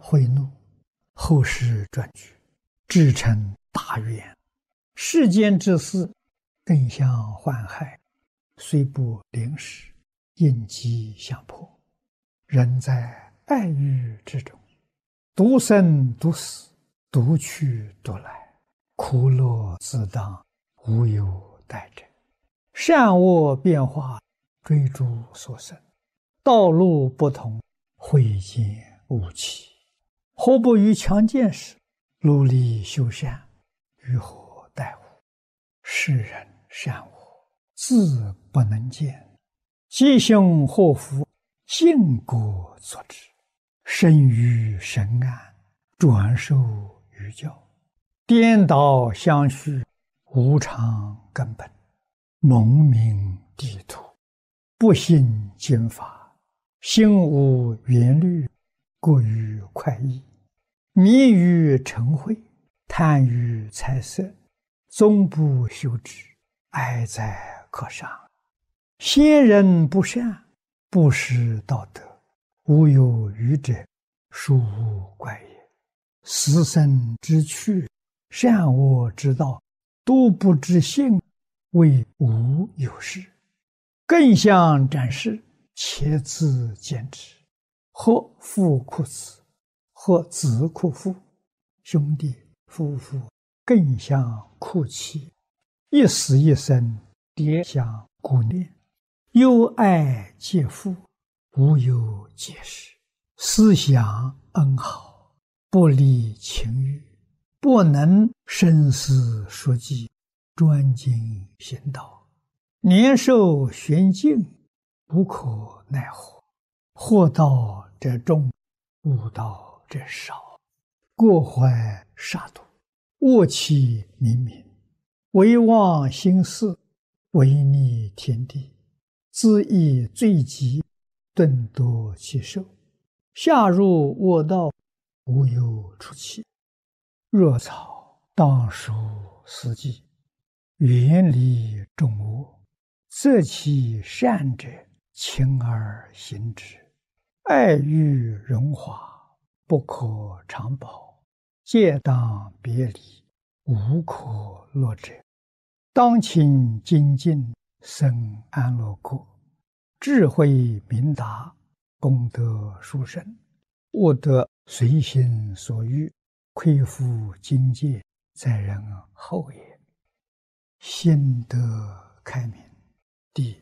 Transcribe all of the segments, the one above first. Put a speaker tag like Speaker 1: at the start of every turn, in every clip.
Speaker 1: 悔怒，后世转举，至成大愿。世间之事，更相患害，虽不临时，应机相迫。人在爱欲之中，独生独死，独去独来，苦乐自当，无有代者。善恶变化，追逐所生，道路不同，会见误期。何不于强健时，努力修善，于何待乎？世人善恶，自不能见，吉凶祸福，尽果作之。生于神安，转受于教，颠倒相续，无常根本，蒙名地土，不信经法，心无缘虑，过于快意，迷于嗔恚，贪于财色，终不修之，哀哉可伤。先人不善，不识道德，无有余者，殊无怪也。死生之趣，善恶之道，都不知性，谓无有事。更相展示，且自见之。或父哭子，或子哭父，兄弟夫妇更相哭泣，一死一生，迭相顾念。忧爱皆父，无有解释。思想恩好，不离情欲，不能深思熟记，专精行道。年寿玄静，无可奈何。祸道者众，悟道者少。过怀杀戮，恶气冥冥，唯忘心事，违逆天地，自益罪极，顿夺其寿。下入恶道，无有出期。若草当属四季，远离众恶，择其善者，勤而行之。爱欲荣华，不可长保，戒当别离，无可乐者。当勤精进，生安乐国。智慧明达，功德殊胜，悟得随心所欲，亏负境界，在人后也。心得开明。第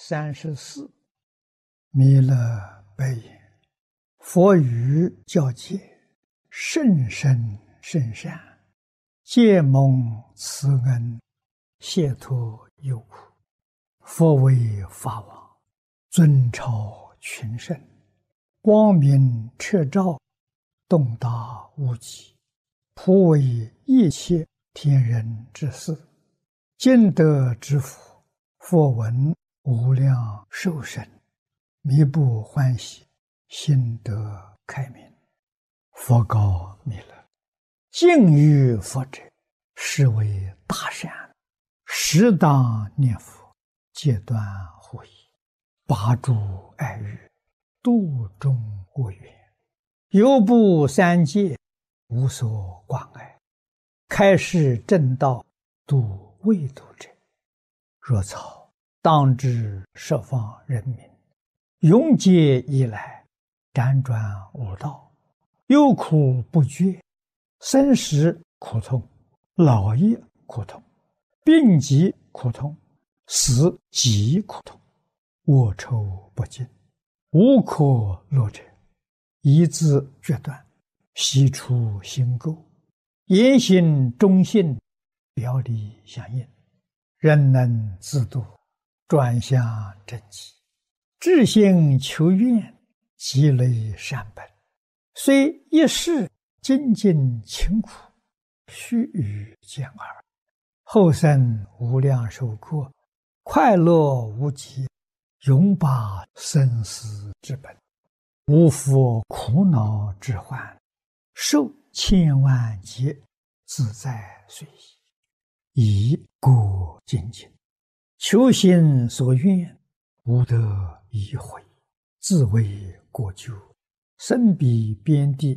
Speaker 1: 34。弥勒白言：佛语教戒，甚深甚善，皆蒙慈恩，解脱忧苦。佛为法王，尊超群圣，光明彻照，洞达无极，普为一切天人之事。今得之福，佛闻无量寿生，弥不欢喜，心得开明。佛告弥勒：敬于佛者，是为大善，适当念佛，戒断护疑，拔诸爱欲，度众恶缘，犹不三界，无所关爱，开示正道，度未度者。若草当知十方人民，永劫以来，辗转无道，忧苦不绝，生死苦痛，老业苦痛，病疾苦痛，死极苦痛，恶臭不尽，无可乐者。一字决断，悉出心垢，言行忠信，表里相应，人能自度，转向正极，至心求愿，积累善本，虽一世精进勤苦，须臾见耳，后生无量寿过，快乐无极，永拔生死之本，无复苦恼之患，受千万劫，自在随意，以过精进，求心所愿，无得已悔，自为过咎，身彼边地，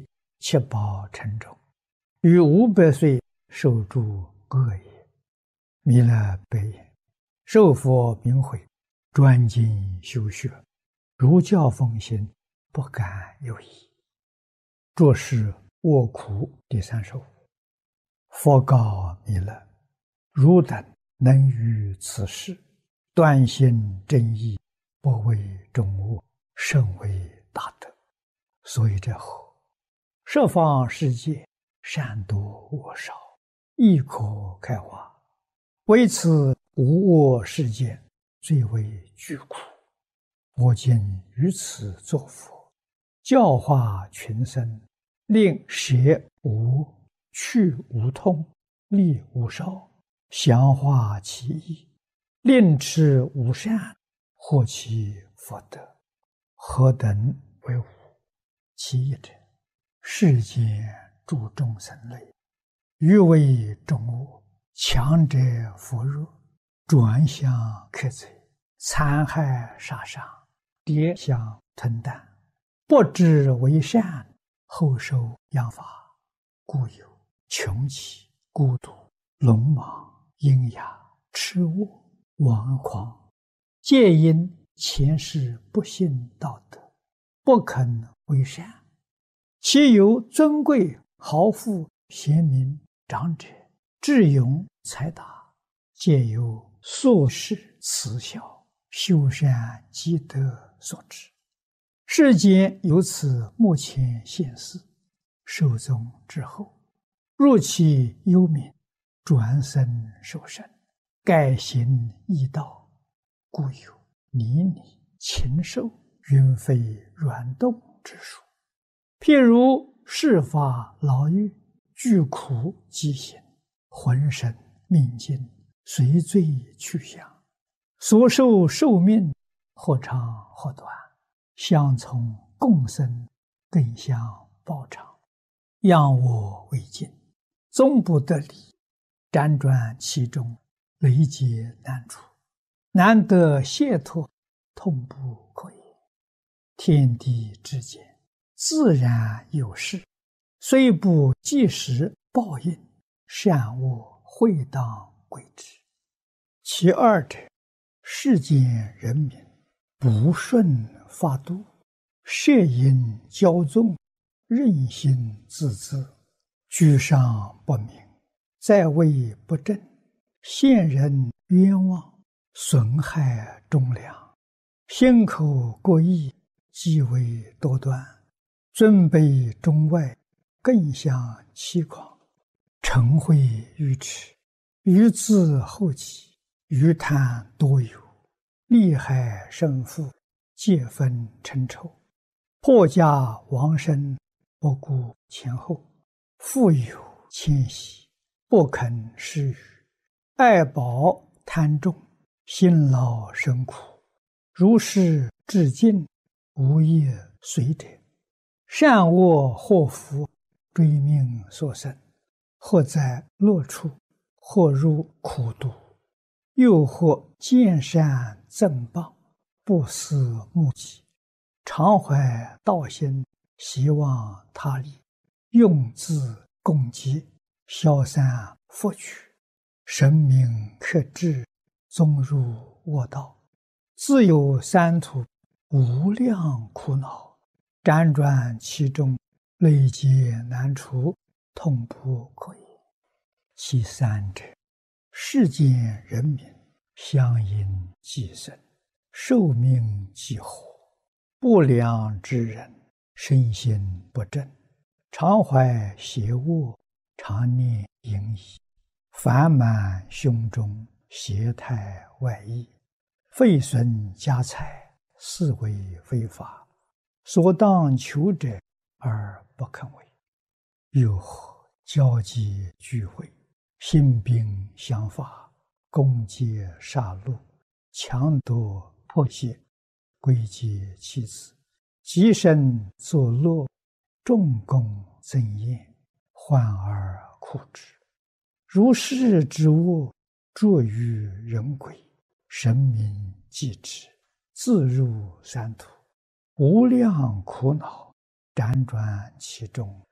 Speaker 1: 七宝沉重，于500岁受诸恶业。弥勒白言：受佛名诲，专精修学，如教奉行，不敢有疑。着是卧苦第35。佛告弥勒：汝等能于此事断心正义，不为众恶，甚为大德。所以者何？十方世界善多恶少，亦可开化。为此无我世界，最为具苦。我今于此作佛，教化群生，令舍无、去无痛，利无少，详化其意，令持无善，获其福德。何等为无？其一者，世间诸众生类，欲为众恶，强者扶弱，转向克贼，残害杀伤，跌相吞啖，不知为善，后受殃罚，故有穷奇、孤独、聋盲、喑哑、痴卧、顽狂，皆因前世不信道德，不肯为善。其有尊贵豪富、贤明、长者、智勇才达，皆由宿世慈孝、修善积德所致。世间由此目前现世，寿终之后，入其幽冥，转生受生，改行异道，故有泥泞、禽兽、云飞软动之说。譬如世法牢狱，具苦饥行，浑身命尽，随罪去向，所受寿命或长或短，相从共生，更相报偿，仰我为镜，终不得离，辗转其中，累劫难除，难得解脱，痛不可言。天地之间，自然有事，虽不即时报应，善恶会当归之。其二者，世间人民不顺法度，摄引骄纵，任性自恣，居上不明，在位不正，陷人冤枉，损害忠良，心口过意，极为多端，尊卑中外，更相欺诳，嗔恚愚痴，愚自后己，愚贪多有，利害胜负，皆分称仇，破家亡身，不顾前后，富有谦息，不肯施予，爱宝贪重，辛劳生苦，如是至尽，无业随者。善恶祸福，追命所生，或在乐处，或入苦毒，又或见善赠谤，不思目己，常怀道心，希望他利，用自共济，消散福取，神明克制，终入恶道，自有三途，无量苦恼，辗转其中，累劫难除，痛不可言。其三者，世间人民相因寄生，寿命既活，不良之人，身心不正，常怀邪恶，常念淫逸，烦满胸中，邪态外溢，废损家财，是为非法，所当求者而不肯为。又或交际聚会，兴兵相伐，攻击杀戮，强夺迫胁，归结妻子，极身作乐，众功增宴，患而苦之。如是之恶，著于人鬼，神明继之，自入三途，无量苦恼，辗转其中，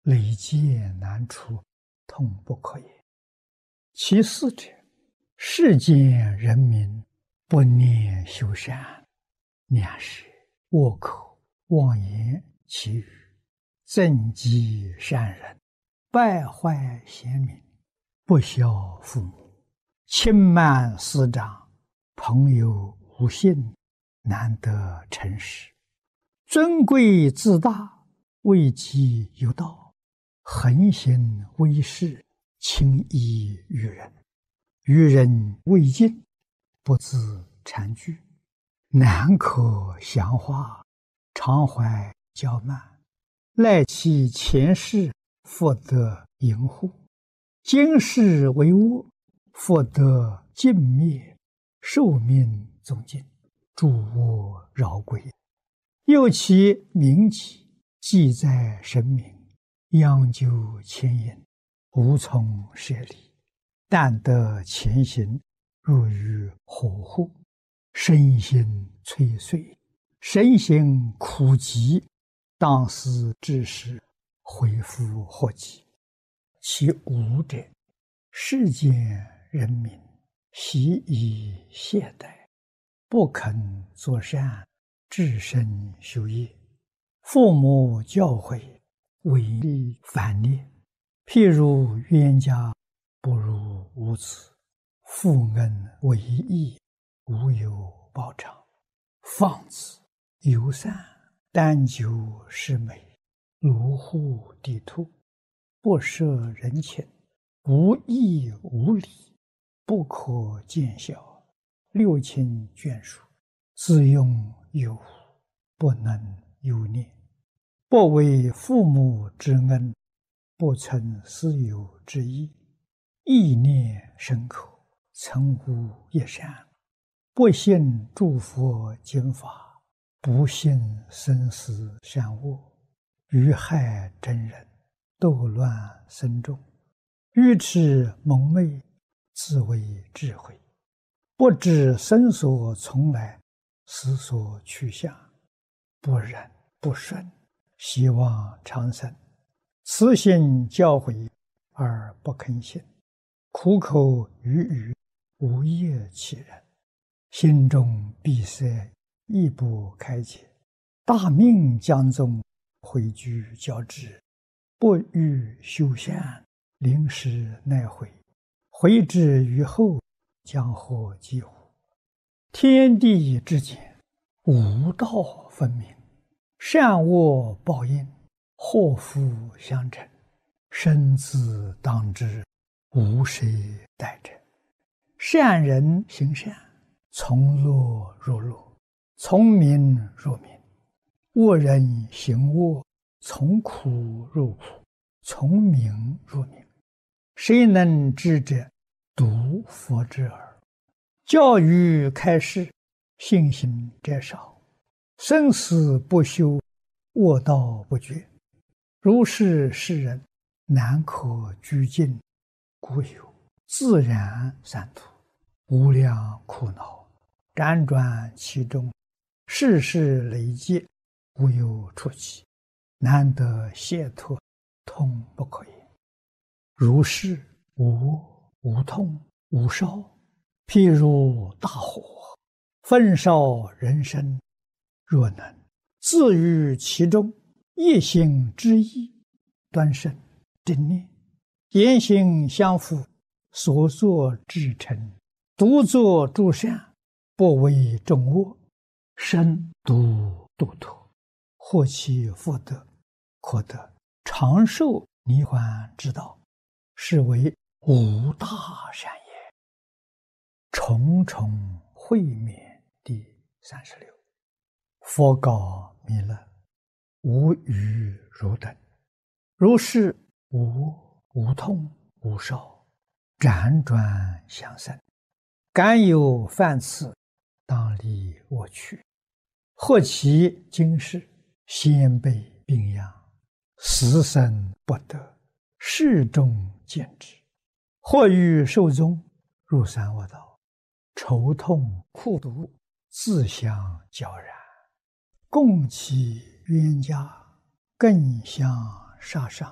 Speaker 1: 累劫难除，痛不可言。其四者，世间人民不念修善，两是倭口妄言其语，增击善人，败坏贤民，不孝父母，轻慢师长，朋友无信，难得诚实，尊贵自大，位极有道，横行威势，轻易于人，与人未尽，不自惭惧，难可详化，常怀骄慢，赖其前世，复得淫护，今世为恶，复得尽灭，寿命终尽，诸恶饶归。又其名己，记在神明，央究牵引，无从舍离，但得前行，入于火户，身心摧碎，身心苦疾，当思之时，恢复祸及。其五者，世间人民习以懈怠，不肯作善，至身修业，父母教诲，违逆反逆，譬如冤家不如无子，父恩为义，无有报偿，放子游散，单求是美，如护地兔，不摄人情，无义无礼，不可见效，六亲眷属，自用有无，不能有念，不为父母之恩，不存私有之意，意念深刻，曾无一善，不信诸佛经法，不信生死善恶，于害真人，斗乱僧众，愚痴蒙昧，自为智慧，不知生所从来，死所去向，不忍不顺，希望长生，慈心教诲而不肯信，苦口语语，无业其人，心中闭塞，亦不开解，大命将终，毁居交织，不欲修善，临时奈悔，悔之于后，将获几乎？天地之间，无道分明，善恶报应，祸福相承，生自当之，无谁代者。善人行善，从乐入乐，从名入名；恶人行恶，从苦入苦，从名入名。谁能知者？独佛之耳。教育开示，信行者少，生死不休，恶道不绝。如是世人，难可居尽，故有自然三途，无量苦恼，辗转其中，世事累积，无有出期，难得解脱，痛不可言。如是无恶无痛无烧，譬如大火，焚烧人生，若能自于其中，一心之意，端慎正念，言行相符，所作至诚，独作诸善，不为众恶，身独度脱，获其福德，可得长寿涅槃之道，是为无大善也。重重会面第36。佛告弥勒：无余汝等，如是无恶无痛无烧，辗转相生，敢有犯次，当离我去。或其今世，先辈病殃，死生不得，世众见之；或于寿终，入三恶道，愁痛苦毒，自相交然，共其冤家，更相杀伤，